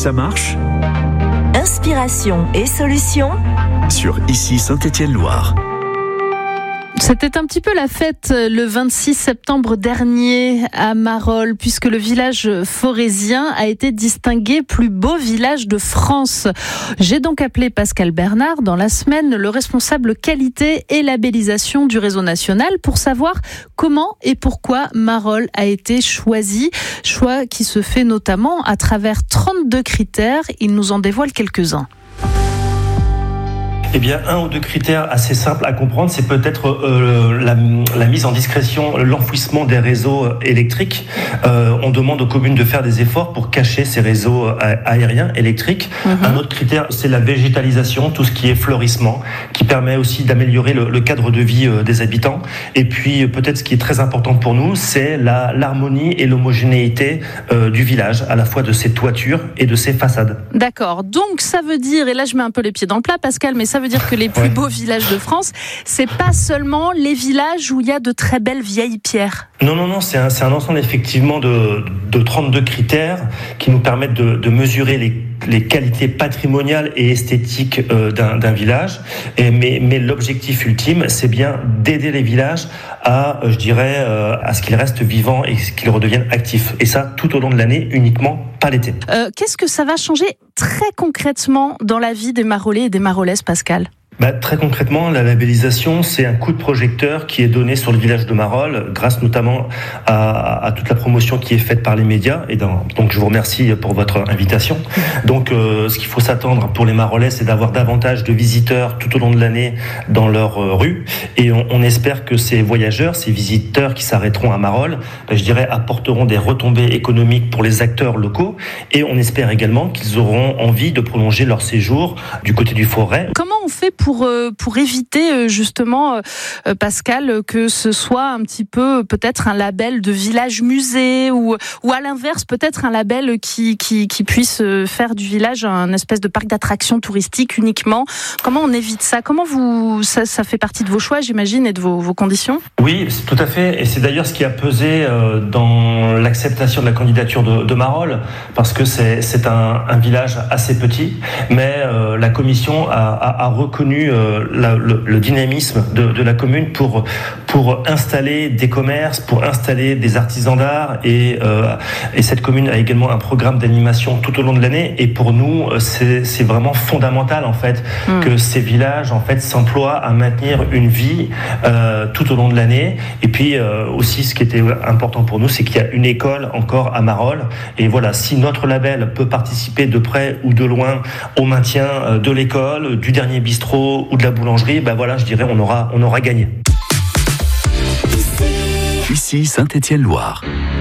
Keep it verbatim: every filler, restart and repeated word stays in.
ça marche? Inspiration et solutions sur Ici Saint-Étienne-Loire. C'était un petit peu la fête le vingt-six septembre dernier à Marolles, puisque le village forésien a été distingué plus beau village de France. J'ai donc appelé Pascal Bernard dans la semaine, le responsable qualité et labellisation du réseau national, pour savoir comment et pourquoi Marolles a été choisi. Choix qui se fait notamment à travers trente-deux critères. Il nous en dévoile quelques-uns. Eh bien, un ou deux critères assez simples à comprendre, c'est peut-être euh, la, la mise en discrétion, l'enfouissement des réseaux électriques. Euh, on demande aux communes de faire des efforts pour cacher ces réseaux aériens électriques. Mmh. Un autre critère, c'est la végétalisation, tout ce qui est fleurissement, qui permet aussi d'améliorer le, le cadre de vie euh, des habitants. Et puis, peut-être ce qui est très important pour nous, c'est la, l'harmonie et l'homogénéité euh, du village, à la fois de ses toitures et de ses façades. D'accord. Donc, ça veut dire, et là je mets un peu les pieds dans le plat, Pascal, mais ça Ça veut dire que les plus ouais. beaux villages de France, c'est pas seulement les villages où il y a de très belles vieilles pierres. Non, non, non, c'est un, c'est un ensemble effectivement de, de trente-deux critères qui nous permettent de, de mesurer les, les qualités patrimoniales et esthétiques euh, d'un, d'un village. Et, mais, mais l'objectif ultime, c'est bien d'aider les villages à, euh, je dirais, euh, à ce qu'ils restent vivants et qu'ils redeviennent actifs. Et ça, tout au long de l'année, uniquement, pas l'été. Euh, qu'est-ce que ça va changer très concrètement dans la vie des Marolais et des Marolaises, Pascal ? Bah, très concrètement, la labellisation, c'est un coup de projecteur qui est donné sur le village de Marolles, grâce notamment à, à toute la promotion qui est faite par les médias. Et dans, donc, je vous remercie pour votre invitation. Donc, euh, ce qu'il faut s'attendre pour les Marolais, c'est d'avoir davantage de visiteurs tout au long de l'année dans leur euh, rue. Et on, on espère que ces voyageurs, ces visiteurs qui s'arrêteront à Marolles, bah, je dirais, apporteront des retombées économiques pour les acteurs locaux. Et on espère également qu'ils auront envie de prolonger leur séjour du côté du Forêt. Comment on fait pour Pour, pour éviter justement, Pascal, que ce soit un petit peu peut-être un label de village musée ou, ou à l'inverse peut-être un label qui, qui, qui puisse faire du village un espèce de parc d'attractions touristiques uniquement. Comment on évite ça ? Comment vous, ça, ça fait partie de vos choix, j'imagine, et de vos, vos conditions ? Oui, tout à fait. Et c'est d'ailleurs ce qui a pesé dans l'acceptation de la candidature de, de Marolles, parce que c'est, c'est un, un village assez petit, mais euh, la commission a, a, a reconnu Euh, la, le, le dynamisme de, de la commune pour, pour installer des commerces, pour installer des artisans d'art et, euh, et cette commune a également un programme d'animation tout au long de l'année et pour nous c'est, c'est vraiment fondamental en fait mmh. que ces villages en fait s'emploient à maintenir une vie euh, tout au long de l'année et puis euh, aussi ce qui était important pour nous c'est qu'il y a une école encore à Marolles et voilà si notre label peut participer de près ou de loin au maintien de l'école, du dernier bistrot ou de la boulangerie, ben voilà, je dirais, on aura, on aura gagné. Ici Saint-Étienne-Loire.